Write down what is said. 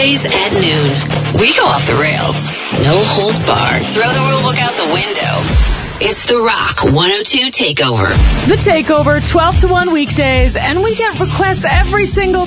weekdays at noon. We go off the rails. No holds barred. Throw the rule book out the window. It's the Rock 102 Takeover. The Takeover, 12 to 1 weekdays, and we get requests every single